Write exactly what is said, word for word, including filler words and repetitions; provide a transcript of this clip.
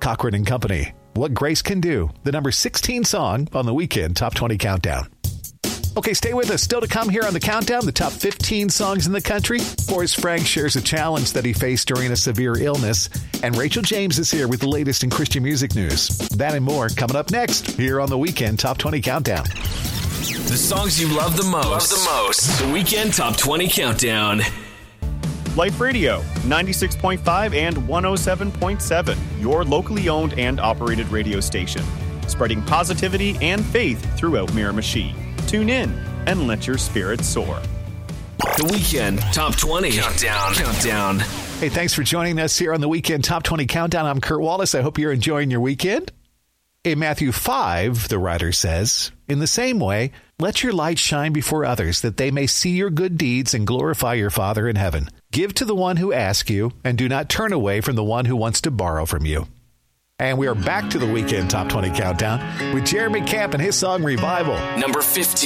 Cochran and Company. What Grace Can Do, the number sixteen song on the Weekend Top twenty Countdown. Okay, stay with us. Still to come here on the countdown, the top fifteen songs in the country. Forrest Frank shares a challenge that he faced during a severe illness. And Rachel James is here with the latest in Christian music news. That and more coming up next here on the Weekend Top twenty Countdown. The songs you love the most. Love the most. The Weekend Top twenty Countdown. Life Radio, ninety-six point five and one oh seven point seven, your locally owned and operated radio station. Spreading positivity and faith throughout Miramichi. Tune in and let your spirit soar. The Weekend Top twenty Countdown. Countdown. Hey, thanks for joining us here on the Weekend Top twenty Countdown. I'm Kurt Wallace. I hope you're enjoying your weekend. In Matthew five, the writer says, in the same way, let your light shine before others, that they may see your good deeds and glorify your Father in heaven. Give to the one who asks you, and do not turn away from the one who wants to borrow from you. And we are back to the Weekend Top twenty Countdown with Jeremy Camp and his song Revival. Number fifteen.